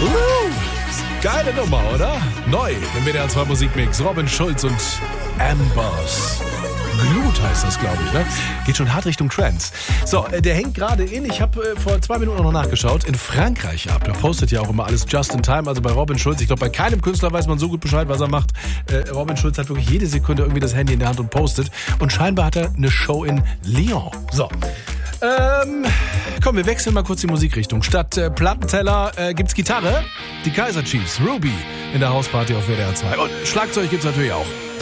Geile Nummer, oder? Neu im WDR 2 Musikmix. Robin Schulz und Ambers. Glut heißt das, glaube ich, ne? Geht schon hart Richtung Trance. So, der hängt gerade in, ich habe vor 2 Minuten noch nachgeschaut, in Frankreich ab. Der postet ja auch immer alles just in time, also bei Robin Schulz. Ich glaube, bei keinem Künstler weiß man so gut Bescheid, was er macht. Robin Schulz hat wirklich jede Sekunde irgendwie das Handy in der Hand und postet. Und scheinbar hat er eine Show in Lyon. So. Komm, wir wechseln mal kurz die Musikrichtung. Statt Plattenteller gibt's Gitarre. Die Kaiser Chiefs, Ruby in der Hausparty auf WDR 2. Und Schlagzeug gibt's natürlich auch.